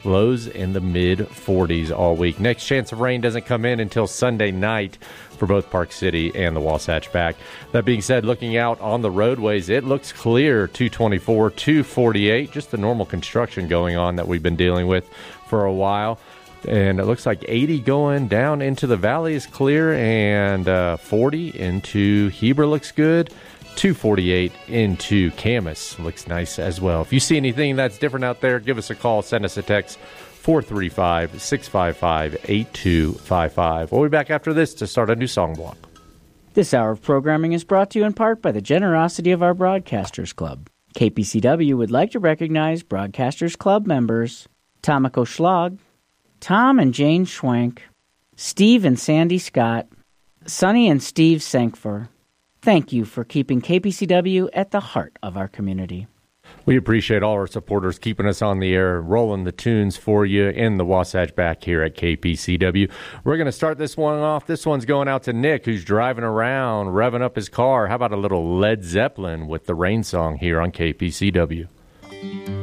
Lows in the mid-40s all week. Next chance of rain doesn't come in until Sunday night for both Park City and the Wasatch Back. That being said, looking out on the roadways, it looks clear. 224, 248, just the normal construction going on that we've been dealing with for a while. And it looks like 80 going down into the valley is clear, and 40 into Heber looks good. 248 into Camas looks nice as well. If you see anything that's different out there, give us a call, send us a text, 435-655-8255. We'll be back after this to start a new song block. This hour of programming is brought to you in part by the generosity of our Broadcasters Club. KPCW would like to recognize Broadcasters Club members Tomiko Schlag, Tom and Jane Schwank, Steve and Sandy Scott, Sonny and Steve Sankfor. Thank you for keeping KPCW at the heart of our community. We appreciate all our supporters keeping us on the air, rolling the tunes for you in the Wasatch Back here at KPCW. We're going to start this one off. This one's going out to Nick, who's driving around, revving up his car. How about a little Led Zeppelin with the Rain Song here on KPCW?